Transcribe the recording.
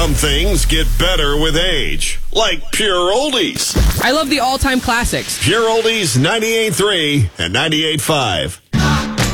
Some things get better with age, like Pure Oldies. I love the all-time classics. Pure Oldies 98.3 and 98.5.